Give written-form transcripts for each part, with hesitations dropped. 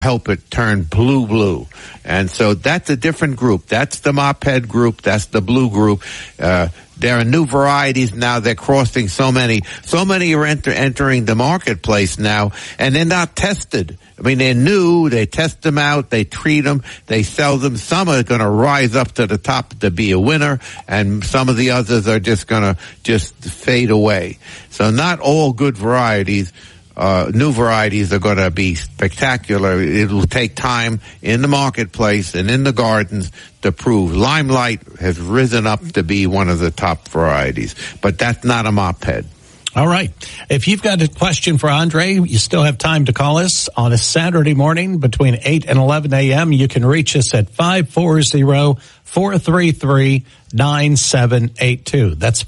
help it turn blue. And so that's a different group. That's the moped group. That's the blue group. There are new varieties now. They're crossing so many are entering the marketplace now, and they're not tested. I mean, they're new. They test them out. They treat them. They sell them. Some are going to rise up to the top to be a winner, and some of the others are just going to just fade away. So not all good varieties. New varieties are going to be spectacular. It will take time in the marketplace and in the gardens to prove. Limelight has risen up to be one of the top varieties, but that's not a moped. All right. If you've got a question for Andre, you still have time to call us on a Saturday morning between 8 and 11 a.m. You can reach us at 540-433-9782. That's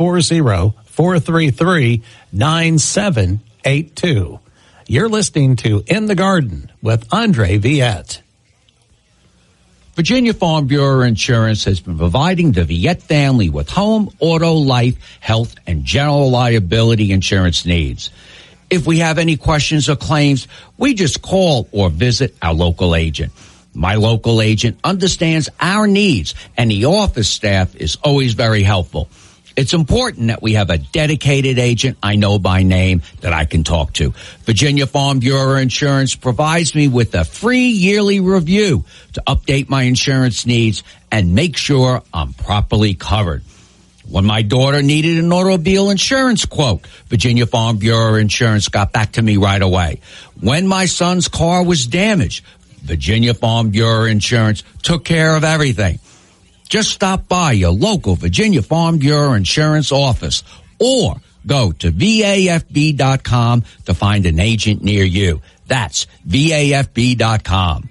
540-433-9782. You're listening to In the Garden with Andre Viette. Virginia Farm Bureau Insurance has been providing the Viette family with home, auto, life, health, and general liability insurance needs. If we have any questions or claims, we just call or visit our local agent. My local agent understands our needs, and the office staff is always very helpful. It's important that we have a dedicated agent I know by name that I can talk to. Virginia Farm Bureau Insurance provides me with a free yearly review to update my insurance needs and make sure I'm properly covered. When my daughter needed an automobile insurance quote, Virginia Farm Bureau Insurance got back to me right away. When my son's car was damaged, Virginia Farm Bureau Insurance took care of everything. Just stop by your local Virginia Farm Bureau Insurance office or go to VAFB.com to find an agent near you. That's VAFB.com.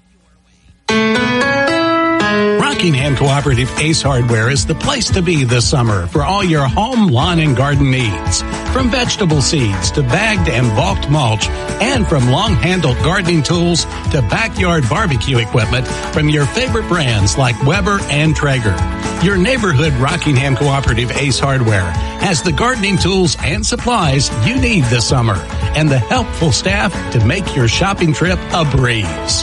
Rockingham Cooperative Ace Hardware is the place to be this summer for all your home, lawn, and garden needs. From vegetable seeds to bagged and bulked mulch, and from long-handled gardening tools to backyard barbecue equipment from your favorite brands like Weber and Traeger. Your neighborhood Rockingham Cooperative Ace Hardware has the gardening tools and supplies you need this summer and the helpful staff to make your shopping trip a breeze.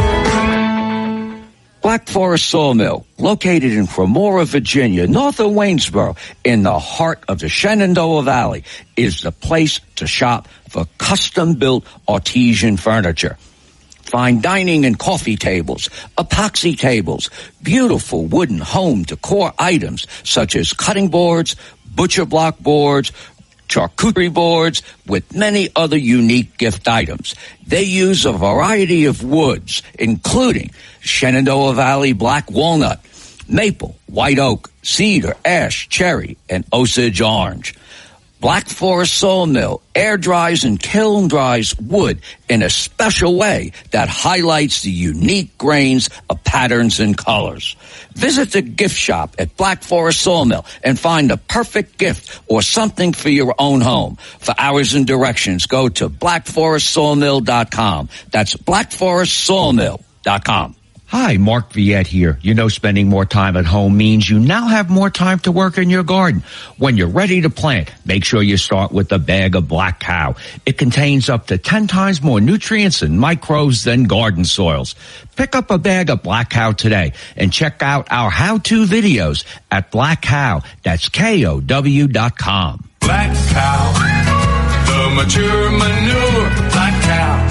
Black Forest Sawmill, located in Cremora, Virginia, north of Waynesboro, in the heart of the Shenandoah Valley, is the place to shop for custom-built artesian furniture. Fine dining and coffee tables, epoxy tables, beautiful wooden home decor items such as cutting boards, butcher block boards, charcuterie boards, with many other unique gift items. They use a variety of woods, including Shenandoah Valley black walnut, maple, white oak, cedar, ash, cherry, and Osage orange. Black Forest Sawmill air dries and kiln dries wood in a special way that highlights the unique grains of patterns and colors. Visit the gift shop at Black Forest Sawmill and find the perfect gift or something for your own home. For hours and directions, go to blackforestsawmill.com. That's blackforestsawmill.com. Hi, Mark Viette here. You know, spending more time at home means you now have more time to work in your garden. When you're ready to plant, make sure you start with a bag of Black Cow. It contains up to 10 times more nutrients and microbes than garden soils. Pick up a bag of Black Cow today and check out our how-to videos at Black Cow. That's KOW.com. Black Cow, the mature manure, Black Cow.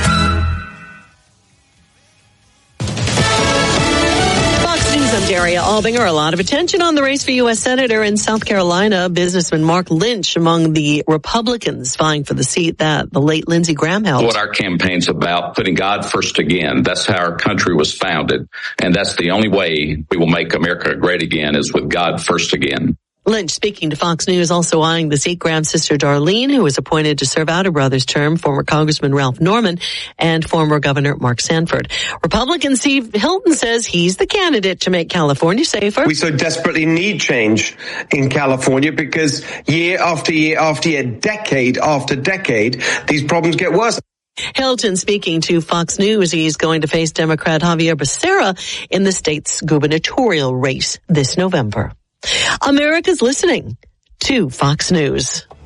I'm Daria Albinger. A lot of attention on the race for U.S. Senator in South Carolina. Businessman Mark Lynch among the Republicans vying for the seat that the late Lindsey Graham held. What our campaign's about, putting God first again. That's how our country was founded. And that's the only way we will make America great again, is with God first again. Lynch, speaking to Fox News, also eyeing the seat. Graham's sister Darlene, who was appointed to serve out her brother's term, former Congressman Ralph Norman, and former Governor Mark Sanford. Republican Steve Hilton says he's the candidate to make California safer. We so desperately need change in California because year after year after year, decade after decade, these problems get worse. Hilton speaking to Fox News. He's going to face Democrat Javier Becerra in the state's gubernatorial race this November. America's listening to Fox News.